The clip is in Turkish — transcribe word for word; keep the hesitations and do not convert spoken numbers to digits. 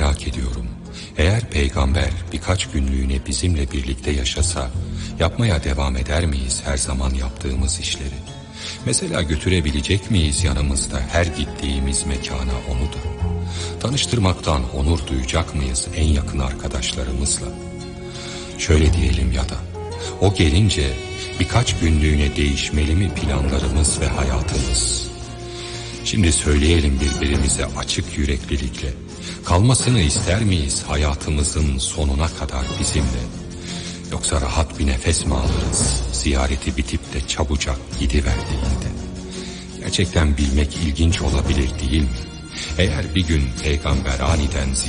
merak ediyorum. Eğer peygamber birkaç günlüğüne bizimle birlikte yaşasa, yapmaya devam eder miyiz her zaman yaptığımız işleri? Mesela götürebilecek miyiz yanımızda her gittiğimiz mekana onu da? Tanıştırmaktan onur duyacak mıyız en yakın arkadaşlarımızla? Şöyle diyelim ya da, o gelince birkaç günlüğüne değişmeli mi planlarımız ve hayatımız? Şimdi söyleyelim birbirimize açık yüreklilikle, kalmasını ister miyiz hayatımızın sonuna kadar bizimle? Yoksa rahat bir nefes mi alırız ziyareti bitip de çabucak gidiverdiğinde? Gerçekten bilmek ilginç olabilir değil mi? Eğer bir gün peygamber aniden